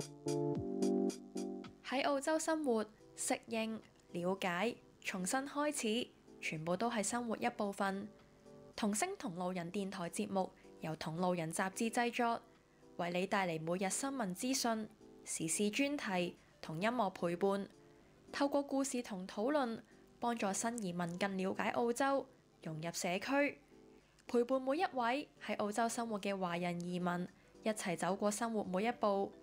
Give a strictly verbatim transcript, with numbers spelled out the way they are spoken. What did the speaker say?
喺澳洲生活、適應、了解、重新開始，全部都係生活一部分。同聲同路人電台節目由同路人雜誌製作，為你帶嚟每日新聞資訊、時事專題同音樂陪伴，透過故事同討論，幫助新移民更了解澳洲，融入社區，陪伴每一位喺澳洲生活嘅華人移民，一齊走過生活每一步。